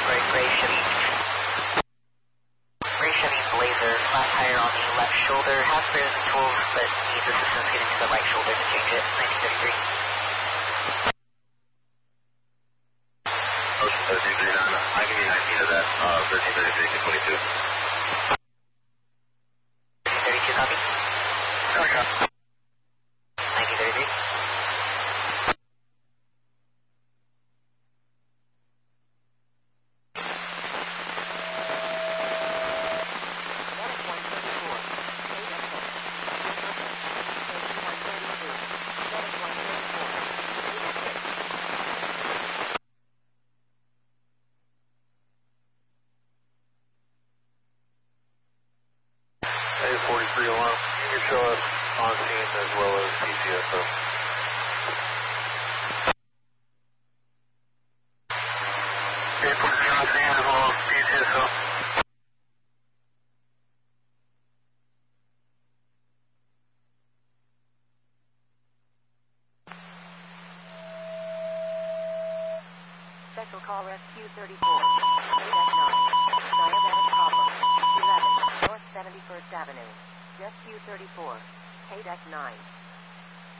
Right, Gray Chevy Blazer, flat tire on the left shoulder, has spares and tools, but needs assistance getting to the right shoulder to change it, 1933. Ocean 1339, I give you 19 of that, 1333 to 22. 32 copy? Okay. 1933. A43 alarm, you can show us on scene as well as PCSO. A43 on scene as well as PCSO. Special call rescue 34. AX9. Diabetic problem. 11. North 71st Avenue. Rescue 34. KDEC 9.